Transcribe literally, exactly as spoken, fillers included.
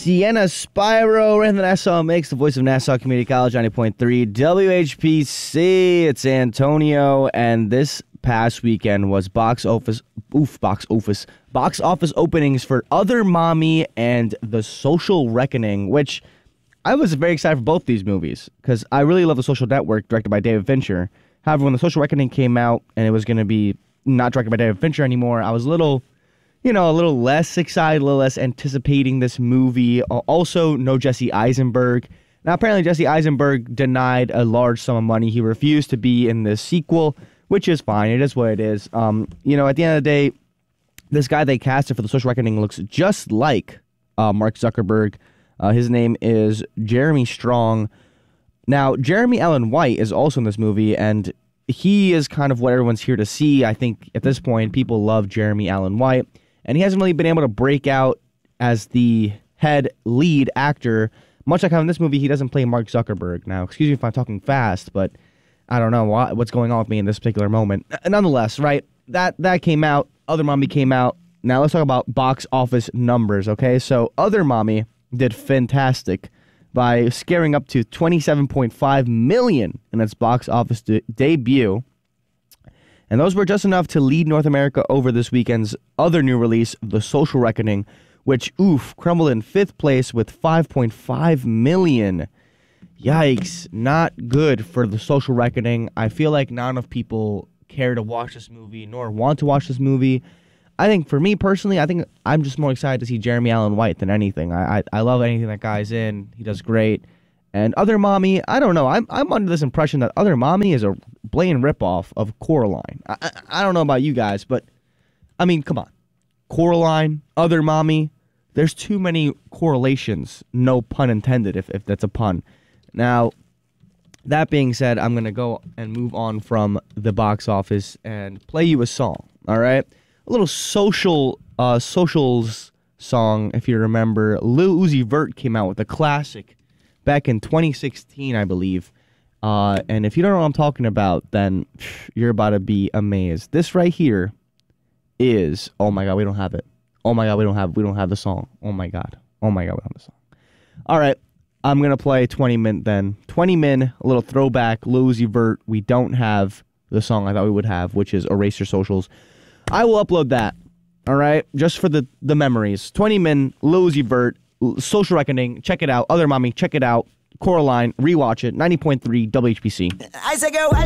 Sienna Spyro and the Nassau Mix, the voice of Nassau Community College, ninety point three W H P C. It's Antonio, and this past weekend was box office, oof, box office, box office openings for Other Mommy and The Social Reckoning, which I was very excited for both these movies because I really love The Social Network, directed by David Fincher. However, when The Social Reckoning came out and it was going to be not directed by David Fincher anymore, I was a little... You know, a little less excited, a little less anticipating this movie. Also, no Jesse Eisenberg. Now, apparently, Jesse Eisenberg denied a large sum of money. He refused to be in the sequel, which is fine. It is what it is. Um, you know, at the end of the day, this guy they casted for The Social Reckoning looks just like uh, Mark Zuckerberg. Uh, his name is Jeremy Strong. Now, Jeremy Allen White is also in this movie, and he is kind of what everyone's here to see. I think at this point, people love Jeremy Allen White. And he hasn't really been able to break out as the head lead actor. Much like how in this movie, he doesn't play Mark Zuckerberg. Now, excuse me if I'm talking fast, but I don't know what, what's going on with me in this particular moment. Nonetheless, right, that, that came out. Other Mommy came out. Now let's talk about box office numbers, okay? So Other Mommy did fantastic by scaring up to twenty-seven point five million dollars in its box office de- debut. And those were just enough to lead North America over this weekend's other new release, The Social Reckoning, which, oof, crumbled in fifth place with five point five million dollars. Yikes, not good for The Social Reckoning. I feel like not enough people care to watch this movie, nor want to watch this movie. I think for me personally, I think I'm just more excited to see Jeremy Allen White than anything. I I, I love anything that guy's in. He does great. And Other Mommy, I don't know. I'm I'm under this impression that Other Mommy is a blatant ripoff of Coraline. I, I I don't know about you guys, but I mean, come on, Coraline, Other Mommy. There's too many correlations. No pun intended, if if that's a pun. Now, that being said, I'm gonna go and move on from the box office and play you a song. All right, a little social uh socials song. If you remember, Lil Uzi Vert came out with a classic back in twenty sixteen, I believe. Uh, and if you don't know what I'm talking about, then pff, you're about to be amazed. This right here is, oh my God, we don't have it. Oh my God, we don't have, we don't have the song. Oh my God. Oh my God, we don't have the song. All right, I'm going to play twenty min then. twenty min, a little throwback, Lil Uzi Vert. We don't have the song I thought we would have, which is Erase Your Socials. I will upload that, all right, just for the, the memories. twenty min, Lil Uzi Vert, Social Reckoning, check it out. Other Mommy, check it out. Coraline, rewatch it. ninety point three W H P C. I say go. I